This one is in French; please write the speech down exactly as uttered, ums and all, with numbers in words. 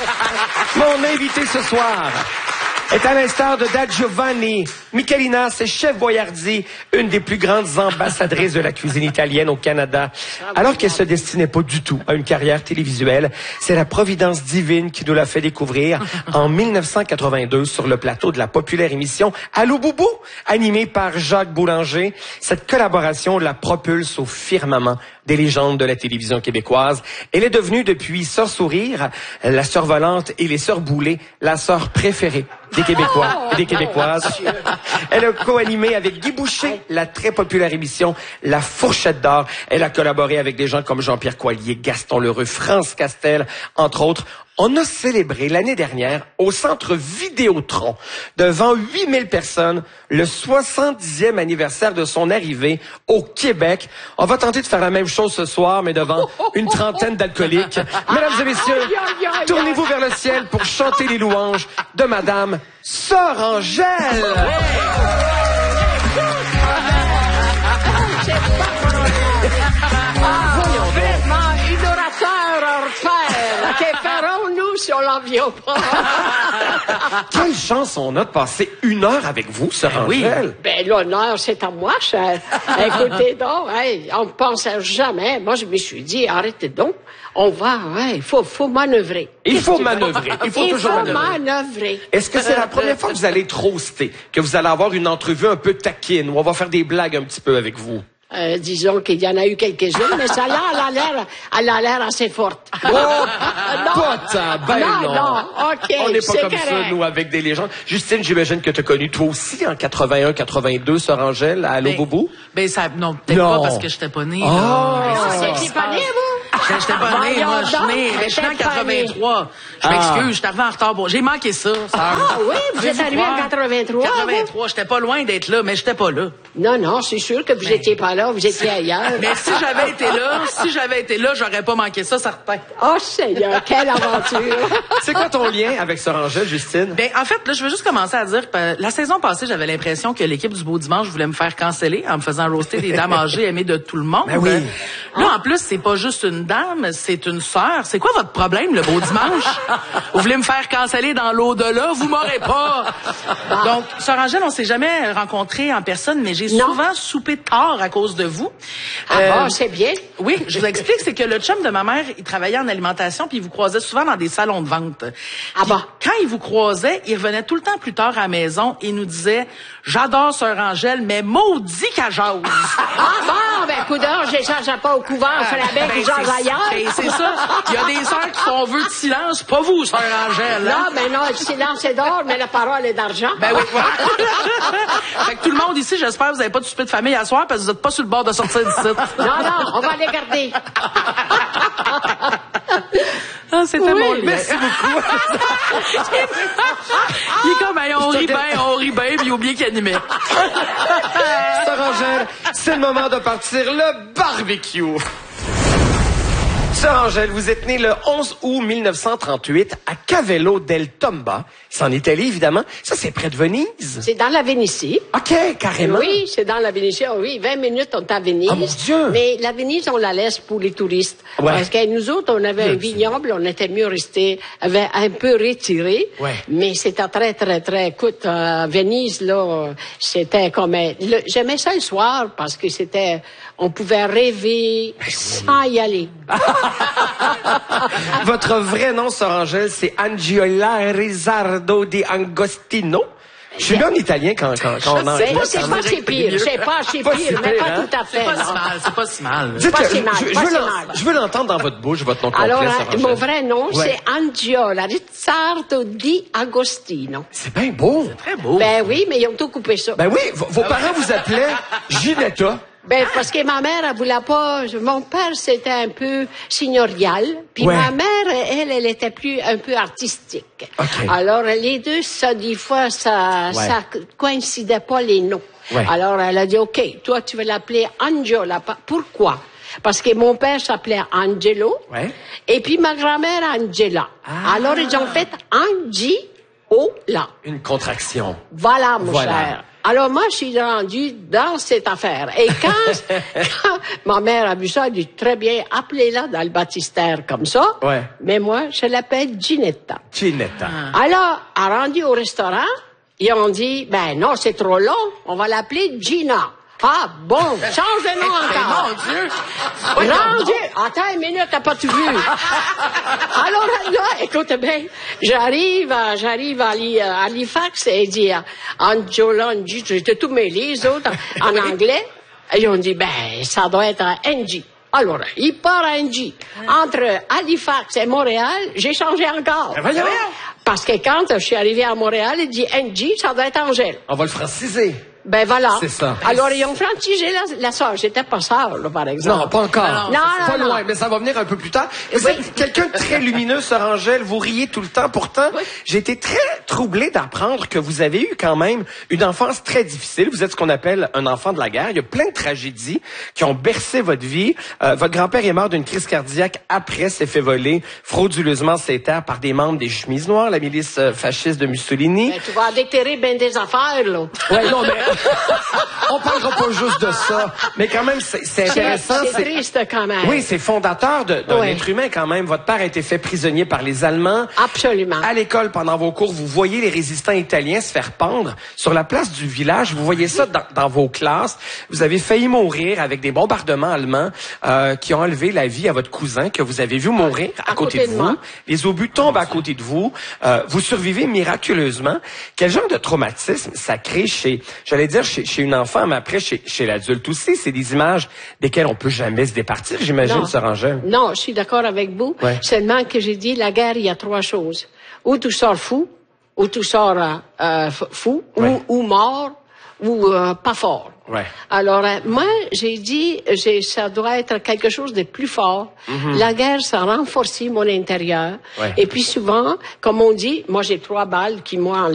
Mon invité ce soir est à l'instar de Da Giovanni. Michelina, c'est chef Boyardi, une des plus grandes ambassadrices de la cuisine italienne au Canada. Alors qu'elle se destinait pas du tout à une carrière télévisuelle, c'est la providence divine qui nous l'a fait découvrir en mille neuf cent quatre-vingt-deux sur le plateau de la populaire émission Allô Boubou, animée par Jacques Boulanger. Cette collaboration la propulse au firmament des légendes de la télévision québécoise. Elle est devenue depuis Sœur Sourire, la Sœur Volante et les Sœurs Boulay, la sœur préférée des Québécois et des Québécoises. Elle a co-animé avec Guy Boucher la très populaire émission La Fourchette d'Or. Elle a collaboré avec des gens comme Jean-Pierre Coallier, Gaston Lheureux, France Castel, entre autres. On a célébré l'année dernière au Centre Vidéotron, devant huit mille personnes, le soixante-dixième anniversaire de son arrivée au Québec. On va tenter de faire la même chose ce soir, mais devant une trentaine d'alcooliques. Mesdames et messieurs, tournez-vous vers le ciel pour chanter les louanges de Madame Sœur Angèle. Que ferons-nous si on l'en vient pas? Quelle chance on a de passer une heure avec vous, Sœur Angèle. Ben, l'honneur, c'est à moi, cher. Écoutez donc, hey, on ne pensait jamais. Moi, je me suis dit, arrêtez donc. On va, ouais, il faut, faut manœuvrer. Il faut manœuvrer. Il faut il toujours faut manœuvrer. manœuvrer. Est-ce que c'est la première fois que vous allez être roasté, que vous allez avoir une entrevue un peu taquine, où on va faire des blagues un petit peu avec vous? Euh, disons qu'il y en a eu quelques-unes, mais ça là, elle a l'air, elle a l'air assez forte. Oh, pas tant, ben non, non. non, OK, on n'est pas c'est comme correct. ça, nous, avec des légendes. Justine, j'imagine que tu as connu toi aussi en quatre-vingt-un quatre-vingt-deux, Sœur Angèle, à Allô Ben, Boubou? Ben, ça, non, peut-être Non. pas parce que j'étais pas née, Oh. là. Ah, c'est pas né, vous? J'étais j'étais pas née, Voyons moi, je suis donc, née, mais je suis née en t'es pas née. quatre-vingt-trois. Je Ah. m'excuse, je suis arrivé en retard. Bon, j'ai manqué ça. ça. Ah oui, vous êtes arrivé en croire? quatre-vingt-trois, quatre-vingt-trois, j'étais pas loin d'être là, mais j'étais pas là. Non, non, c'est sûr que vous étiez pas là, vous étiez ailleurs. Mais si j'avais été là, si j'avais été là, j'aurais pas manqué ça, certain. Oh, Seigneur, quelle aventure! C'est quoi ton lien avec Sœur Angèle, Justine? Ben, en fait, là, je veux juste commencer à dire que la saison passée, j'avais l'impression que l'équipe du Beau Dimanche voulait me faire canceller en me faisant roaster des dames âgées aimées de tout le monde. Ben oui. Là, en plus, c'est pas juste une dame, c'est une sœur. C'est quoi votre problème, le Beau Dimanche? Vous voulez me faire canceller dans l'au-delà? Vous m'aurez pas! Donc, Sœur Angèle, on s'est jamais rencontrés en personne, mais j'ai Non. souvent soupé tard à cause de vous. Ah Euh, bon, c'est bien. Oui, je vous explique, c'est que le chum de ma mère, il travaillait en alimentation, puis il vous croisait souvent dans des salons de vente. Ah Puis, bon? quand il vous croisait, il revenait tout le temps plus tard à la maison et nous disait « J'adore Sœur Angèle, mais maudit qu'elle jase! » Ah bon, ben, coudonc, j'échange pas au couvent, on fait la bête, Ben, ou genre c'est- ailleurs. ben, c'est ça. Il y a des sœurs qui font vœu de silence, pas vous, Sœur Angèle. hein? Non, mais non, le silence est d'or, mais la parole est d'argent. Ben oui, voilà. Fait que tout le monde ici, j'espère que vous n'avez pas de souper de famille à soir parce que vous n'êtes pas sur le bord de sortir d'ici. Non, non, on va les garder. Ah, c'était Oui, mon lien. Merci beaucoup. Il est comme, hey, on rit bien, on rit bien, puis il a oublié qu'il animait. Sœur Angèle, c'est le moment de partir le barbecue. Sœur Angèle, vous êtes née le onze août mille neuf cent trente-huit à Cavello del Tomba. C'est en Italie, évidemment. Ça, c'est près de Venise. C'est dans la Vénétie. OK, carrément. Oui, c'est dans la Vénétie. Ah oui, vingt minutes, on est à Venise. Ah, mon Dieu! Mais la Venise, on la laisse pour les touristes. Ouais. Parce que nous autres, on avait un vignoble, on était mieux resté avait un peu retiré. Ouais. Mais c'était très, très, très... Écoute, euh, Venise, là, c'était comme... un- le- J'aimais ça le soir parce que c'était... On pouvait rêver sans y aller. Votre vrai nom, Sœur Angèle, c'est Angiola Rizzardo di Angostino. Je suis là en italien quand, quand, quand on en C'est anglais, pas, c'est quand pas même. si pire, c'est pas si Pas pire, si mais pire, pas hein? tout à fait. C'est pas non. si mal, c'est pas si mal. Dites-le, Pas si mal, je, je pas veux si l'en- mal. je veux l'entendre dans votre bouche, votre nom complet, Alors, Sœur hein, Angèle. mon vrai nom, Ouais. c'est Angiola Rizzardo di Agostino. C'est bien beau. Très beau. Ben oui, mais ils ont tout coupé ça. Ben oui, vos, vos parents vous appelaient Ginetta. Ben, parce que ma mère, elle voulait pas... Mon père, c'était un peu signorial. Puis Ouais. ma mère, elle, elle était plus un peu artistique. OK. Alors, les deux, ça, des fois, ça, Ouais. ça coïncidait pas les noms. Ouais. Alors, elle a dit, OK, toi, tu vas l'appeler Angiola. Pa- Pourquoi? Parce que mon père s'appelait Angelo. Ouais. Et puis ma grand-mère, Angela. Ah. Alors, ils ont fait Angiola. Une contraction. Voilà, mon Voilà. cher. Alors moi, je suis rendue dans cette affaire. Et quand, quand ma mère a vu ça, elle dit très bien, appelez-la dans le baptistère comme ça. Ouais. Mais moi, je l'appelle Ginetta. Ginetta. Ah. Alors, à rendu au restaurant, ils ont dit, ben non, c'est trop long, on va l'appeler Gina. Ah, bon, change de nom encore. Mon Dieu! Rendu, attends une minute, t'as pas tout vu. Alors là, écoute bien, j'arrive, à, j'arrive à, Li- à Halifax et il dit, Angela, j'étais tout mêlé, les autres, en, en anglais. Et ils ont dit, ben, ça doit être un N G. Alors, il part à N G. Entre Halifax et Montréal, j'ai changé encore. Ben voyons. Parce que quand je suis arrivé à Montréal, il dit N G, ça doit être Angèle. On va le franciser. Ben voilà. C'est ça. Alors, ils ont franchigé la, la sœur. J'étais pas sœur, là, par exemple. Non, pas encore. Non, non, pas non, loin, non. mais ça va venir un peu plus tard. Vous Oui. êtes quelqu'un de très lumineux, Sœur Angèle. Vous riez tout le temps. Pourtant, Oui. j'ai été très troublé d'apprendre que vous avez eu quand même une enfance très difficile. Vous êtes ce qu'on appelle un enfant de la guerre. Il y a plein de tragédies qui ont bercé votre vie. Euh, votre grand-père est mort d'une crise cardiaque après s'est fait voler frauduleusement ses terres par des membres des chemises noires, la milice euh, fasciste de Mussolini. Ben, tu vas déterrer ben des affaires, là. Ouais, non, mais on parlera pas juste de ça. Mais quand même, c'est c'est intéressant. C'est triste, quand même. Oui, c'est fondateur de- d'un Oui. être humain quand même. Votre père a été fait prisonnier par les Allemands. Absolument. À l'école, pendant vos cours, vous voyez les résistants italiens se faire pendre sur la place du village. Vous voyez ça dans, dans vos classes. Vous avez failli mourir avec des bombardements allemands euh, qui ont enlevé la vie à votre cousin que vous avez vu mourir à, À côté, côté de de vous. moi. Les obus tombent à côté de vous. Euh, vous survivez miraculeusement. Quel genre de traumatisme ça crée chez, j'allais dire chez, chez une enfant, mais après chez, chez l'adulte aussi. C'est des images desquelles on peut jamais se départir, j'imagine, Non. Sœur Angèle. Non, je suis d'accord avec vous. Ouais. Seulement que j'ai dit, la guerre, il y a trois choses. Ou tu sors fou, ou tu sors euh, euh, f- fou, Ouais. ou, ou mort, ou euh, pas fort. Ouais. Alors, euh, moi, j'ai dit, j'ai, ça doit être quelque chose de plus fort. La guerre, ça a renforcé mon intérieur. Ouais. Et puis souvent, comme on dit, moi, j'ai trois balles qui, moi,